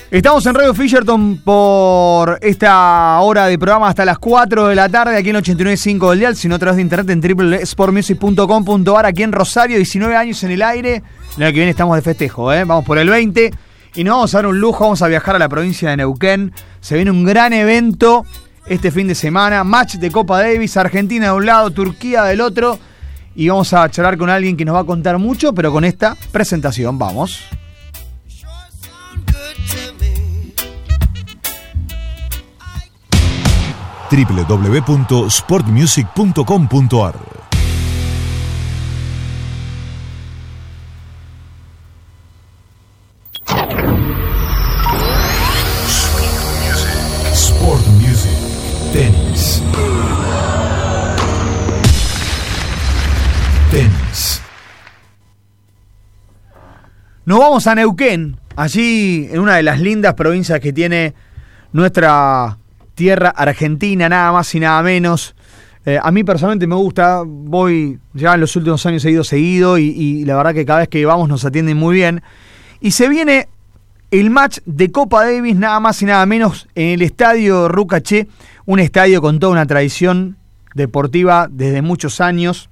Estamos en Radio Fisherton por esta hora de programa hasta las 4 de la tarde, aquí en 89.5 del dial, sino a través de internet en www.sportmusic.com.ar, aquí en Rosario, 19 años en el aire. El año que viene estamos de festejo, vamos por el 20 y nos vamos a dar un lujo, vamos a viajar a la provincia de Neuquén. Se viene un gran evento este fin de semana, match de Copa Davis, Argentina de un lado, Turquía del otro, y vamos a charlar con alguien que nos va a contar mucho, pero con esta presentación, vamos. www.sportmusic.com.ar. Sport Music. Tenis. Nos vamos a Neuquén, allí en una de las lindas provincias que tiene nuestra tierra argentina, nada más y nada menos. A mí personalmente me gusta, voy ya en los últimos años he ido seguido y la verdad que cada vez que vamos nos atienden muy bien. Y se viene el match de Copa Davis, nada más y nada menos, en el estadio Rucaché, un estadio con toda una tradición deportiva desde muchos años,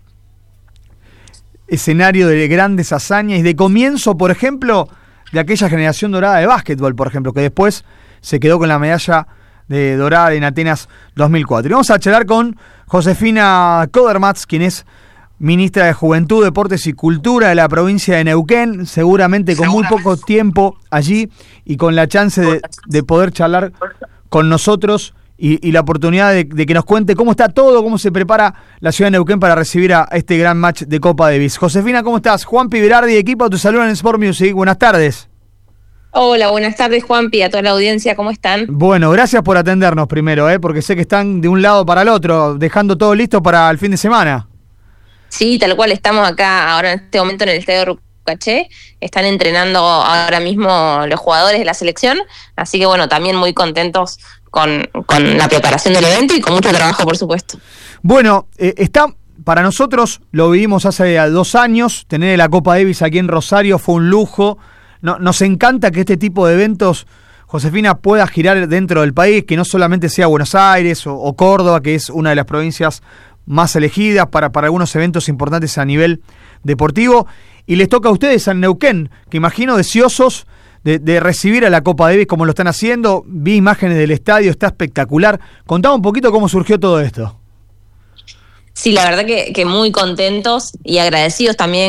escenario de grandes hazañas y de comienzo, por ejemplo, de aquella generación dorada de básquetbol, por ejemplo, que después se quedó con la medalla de dorada en Atenas 2004. Y vamos a charlar con Josefina Kodermatz, quien es ministra de Juventud, Deportes y Cultura de la provincia de Neuquén, seguramente con muy poco tiempo allí y con la chance de poder charlar con nosotros y la oportunidad de que nos cuente cómo está todo, cómo se prepara la ciudad de Neuquén para recibir a este gran match de Copa Davis. Josefina, ¿cómo estás? Juanpi Berardi, equipo, te saludan en Sport Music. Buenas tardes. Hola, buenas tardes, Juanpi, a toda la audiencia, ¿cómo están? Bueno, gracias por atendernos primero, porque sé que están de un lado para el otro, dejando todo listo para el fin de semana. Sí, tal cual, estamos acá ahora en este momento en el estadio Rucaché, están entrenando ahora mismo los jugadores de la selección, así que bueno, también muy contentos con la preparación del evento y con mucho trabajo, por supuesto. Bueno, para nosotros, lo vivimos hace 2 años, tener la Copa Davis aquí en Rosario fue un lujo. Nos encanta que este tipo de eventos, Josefina, pueda girar dentro del país, que no solamente sea Buenos Aires o Córdoba, que es una de las provincias más elegidas para algunos eventos importantes a nivel deportivo, y les toca a ustedes en Neuquén, que imagino deseosos de recibir a la Copa Davis como lo están haciendo. Vi imágenes del estadio, está espectacular. Contame un poquito cómo surgió todo esto. Sí, la verdad que muy contentos y agradecidos también